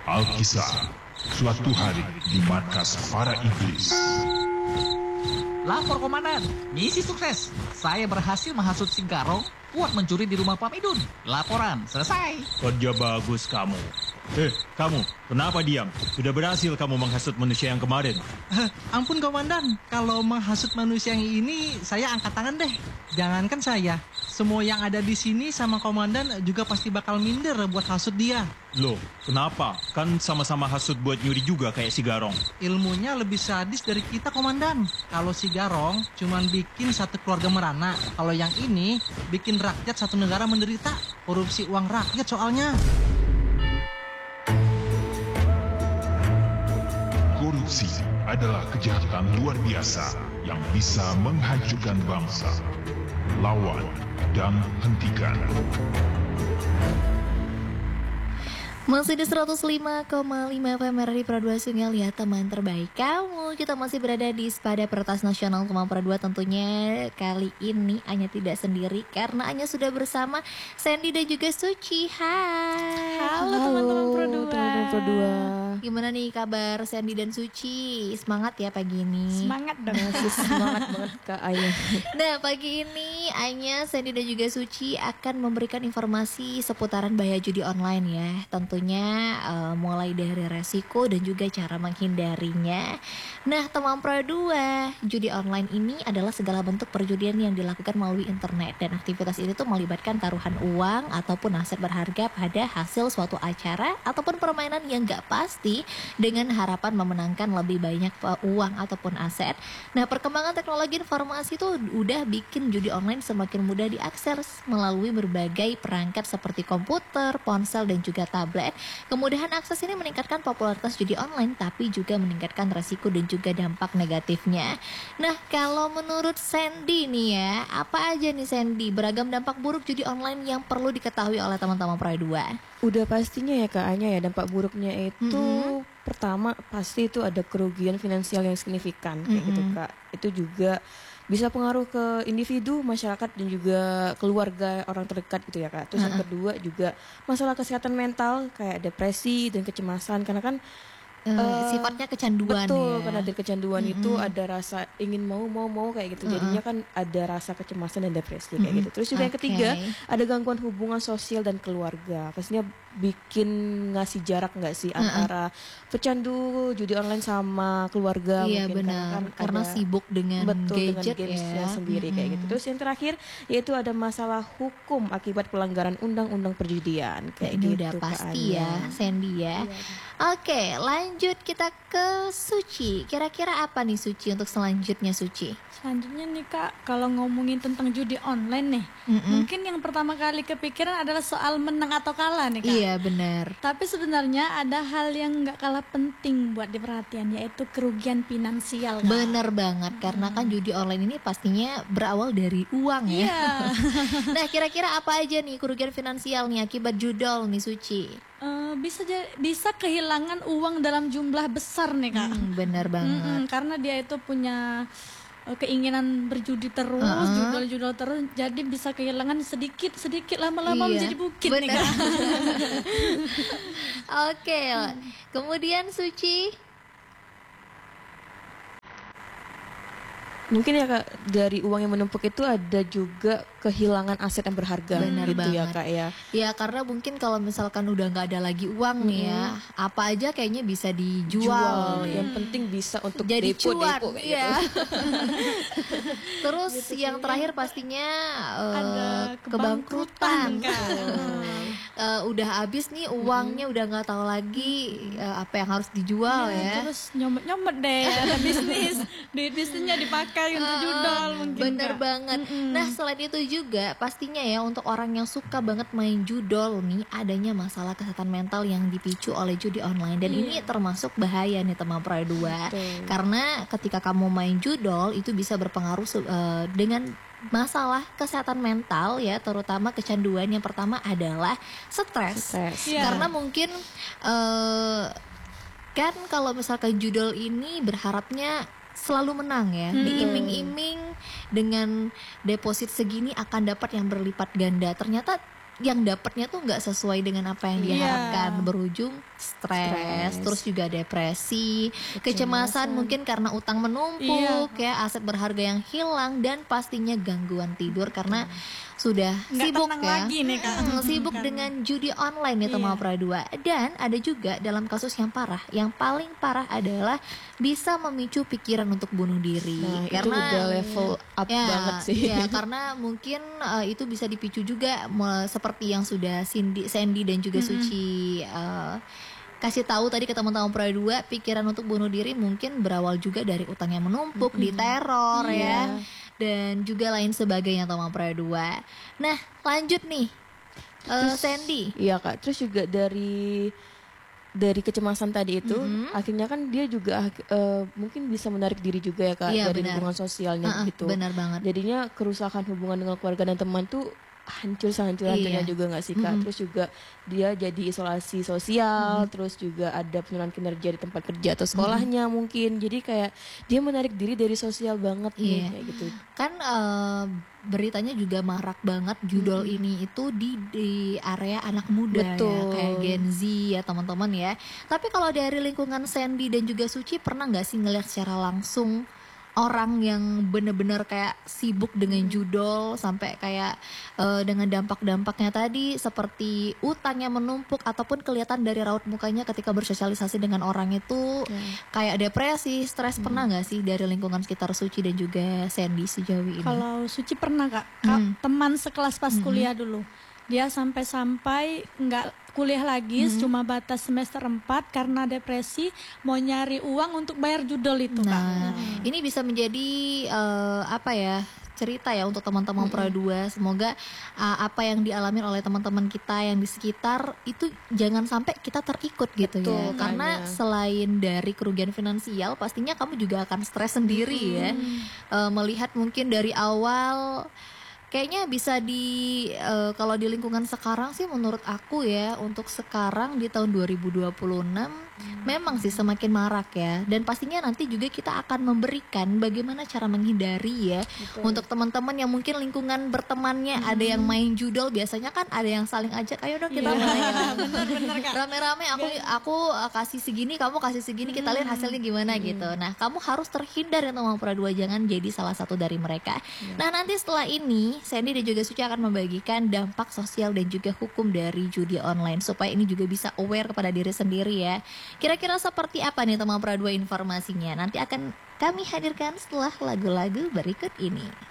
Alkisah, suatu hari di markas para iblis. Lapor komandan, misi sukses. Saya berhasil menghasut si Garong buat mencuri di rumah Pak Midun. Laporan selesai. Kerja bagus kamu. Kamu, kenapa diam? Sudah berhasil kamu menghasut manusia yang kemarin. Ampun komandan, kalau menghasut manusia yang ini saya angkat tangan deh. Jangankan saya, semua yang ada di sini sama komandan juga pasti bakal minder buat hasut dia. Loh, kenapa? Kan sama-sama hasut buat nyuri juga kayak si Garong. Ilmunya lebih sadis dari kita komandan. Kalau si Garong cuman bikin satu keluarga merana, kalau yang ini bikin rakyat satu negara menderita. Korupsi uang rakyat soalnya. Korupsi adalah kejahatan luar biasa yang bisa menghancurkan bangsa. Lawan dan hentikan. Masih di 105,5 FM RRI Pro 2 Sungai, lihat teman terbaik kamu. Kita masih berada di Sepada Pertas Nasional Kemang Pro 2. Tentunya kali ini Anya tidak sendiri karena Anya sudah bersama Sandy dan juga Suci. Hai. Halo teman-teman Pro 2. Gimana nih kabar Sandy dan Suci? Semangat ya pagi ini? Semangat dong. Semangat banget Kak Aya. Nah pagi ini Anya, Sandy dan juga Suci akan memberikan informasi seputaran bahaya judi online ya. Tentunya mulai dari resiko dan juga cara menghindarinya. Nah teman Pro 2, judi online ini adalah segala bentuk perjudian yang dilakukan melalui internet. Dan aktivitas ini tuh melibatkan taruhan uang ataupun aset berharga pada hasil suatu acara ataupun permainan yang gak pasti dengan harapan memenangkan lebih banyak uang ataupun aset. Nah perkembangan teknologi informasi itu udah bikin judi online semakin mudah diakses melalui berbagai perangkat seperti komputer, ponsel dan juga tablet. Kemudahan akses ini meningkatkan popularitas judi online tapi juga meningkatkan resiko dan juga dampak negatifnya. Nah kalau menurut Sandy nih ya, apa aja nih Sandy beragam dampak buruk judi online yang perlu diketahui oleh teman-teman Pro 2? Udah pastinya ya Kak Anya ya, dampak buruknya itu pertama pasti itu ada kerugian finansial yang signifikan kayak gitu Kak. Itu juga bisa pengaruh ke individu, masyarakat dan juga keluarga orang terdekat gitu ya Kak. Terus yang kedua juga masalah kesehatan mental kayak depresi dan kecemasan karena kan sifatnya kecanduan. Betul, ya. karena dari kecanduan itu ada rasa ingin mau kayak gitu. Jadinya kan ada rasa kecemasan dan depresi kayak gitu. Terus juga yang ketiga ada gangguan hubungan sosial dan keluarga. Pastinya bikin ngasih jarak nggak sih antara pecandu judi online sama keluarga. Iya mungkin benar, karena sibuk dengan gadget dengan gamesnya ya. sendiri kayak gitu. Terus yang terakhir yaitu ada masalah hukum akibat pelanggaran undang-undang perjudian kayak ini gitu. udah Kak pasti Anya. ya Sandy ya. Oke, lanjut kita ke Suci. Kira-kira apa nih Suci untuk selanjutnya Suci? Selanjutnya nih Kak, kalau ngomongin tentang judi online nih, mungkin yang pertama kali kepikiran adalah soal menang atau kalah nih Kak. Iya benar. Tapi sebenarnya ada hal yang gak kalah penting buat diperhatikan, yaitu kerugian finansial Kak. Bener banget, karena kan judi online ini pastinya berawal dari uang ya. Iya. Nah kira-kira apa aja nih kerugian finansial nih akibat judol nih Suci? Bisa kehilangan uang dalam jumlah besar nih Kak. Bener banget. Karena dia itu punya keinginan berjudi terus, judol terus, jadi bisa kehilangan sedikit lama-lama menjadi bukit nih Kak. Oke, kemudian Suci. Mungkin ya Kak, dari uang yang menumpuk itu ada juga kehilangan aset yang berharga. Benar gitu banget. ya Kak ya. Ya karena mungkin kalau misalkan udah nggak ada lagi uang nih ya, apa aja kayaknya bisa dijual. Yang penting bisa untuk jadi depo cuan kayak ya. gitu. Terus yang terakhir pastinya Ada kebangkrutan. Kak. Udah habis nih uangnya, udah nggak tahu lagi apa yang harus dijual ya. Terus nyomot deh, ada bisnisnya dipakai untuk judol mungkin. Bener Kak. banget. Nah selain itu juga pastinya ya untuk orang yang suka banget main judol nih, adanya masalah kesehatan mental yang dipicu oleh judi online. Dan ini termasuk bahaya nih teman Pro 2. Karena ketika kamu main judol itu bisa berpengaruh dengan masalah kesehatan mental ya, terutama kecanduan. Yang pertama adalah stres. Karena mungkin kan kalau misalkan judol ini berharapnya selalu menang ya, diiming-iming dengan deposit segini akan dapat yang berlipat ganda. Ternyata yang dapatnya tuh nggak sesuai dengan apa yang diharapkan, berujung stres, terus juga depresi, kecemasan mungkin karena utang menumpuk, ya aset berharga yang hilang, dan pastinya gangguan tidur karena sudah Nggak sibuk tenang ya, lagi nih, Kak. sibuk Karena- dengan judi online itu Mama Pradua. Dan ada juga dalam kasus yang parah, yang paling parah adalah bisa memicu pikiran untuk bunuh diri. Nah, itu karena udah level up banget sih. ya, karena mungkin itu bisa dipicu juga seperti yang sudah Sandy dan juga Suci kasih tahu tadi ke teman-teman Pradua, pikiran untuk bunuh diri mungkin berawal juga dari utang yang menumpuk, diteror ya, dan juga lain sebagainya teman Pradua. Nah, lanjut nih, Sandy. Iya Kak, terus juga dari kecemasan tadi itu, akhirnya kan dia juga mungkin bisa menarik diri juga ya Kak, Iya, dari benar. lingkungan sosialnya gitu. Benar banget. Jadinya kerusakan hubungan dengan keluarga dan teman tuh hancur sehancur-hancurnya Iya. juga nggak sih Kak. Terus juga dia jadi isolasi sosial, terus juga ada penurunan kinerja di tempat kerja atau sekolahnya mungkin. Jadi kayak dia menarik diri dari sosial banget nih, Iya. kayak gitu. Kan beritanya juga marak banget judul ini itu di area anak muda Betul. ya, kayak Gen Z ya teman-teman ya. Tapi kalau dari lingkungan Sandy dan juga Suci, pernah nggak sih ngelihat secara langsung orang yang bener-bener kayak sibuk dengan judul sampai kayak dengan dampak-dampaknya tadi seperti utangnya menumpuk ataupun kelihatan dari raut mukanya ketika bersosialisasi dengan orang itu kayak depresi, stres, pernah nggak sih dari lingkungan sekitar Suci dan juga Sandy sejauh ini? Kalau Suci pernah Kak, teman sekelas pas kuliah dulu. Dia sampai nggak kuliah lagi, cuma batas semester 4 karena depresi, mau nyari uang untuk bayar judul itu Kak. Nah, ini bisa menjadi apa ya, cerita ya untuk teman-teman Pradua. Semoga apa yang dialami oleh teman-teman kita yang di sekitar itu jangan sampai kita terikut gitu ya. Betul, Karena makanya. selain dari kerugian finansial, pastinya kamu juga akan stres sendiri ya. Melihat mungkin dari awal kayaknya bisa kalau di lingkungan sekarang sih menurut aku ya, untuk sekarang di tahun 2026 memang sih semakin marak ya, dan pastinya nanti juga kita akan memberikan bagaimana cara menghindari ya. Untuk teman-teman yang mungkin lingkungan bertemannya ada yang main judol, biasanya kan ada yang saling ajak, ayo dong kita main rame-rame, aku kasih segini, kamu kasih segini, kita lihat hasilnya gimana gitu. Nah, kamu harus terhindar ya teman Pradua, jangan jadi salah satu dari mereka. Nah, nanti setelah ini Sandy dan juga Suci akan membagikan dampak sosial dan juga hukum dari judi online supaya ini juga bisa aware kepada diri sendiri ya. Kira-kira seperti apa nih teman Pradua informasinya? Nanti akan kami hadirkan setelah lagu-lagu berikut ini.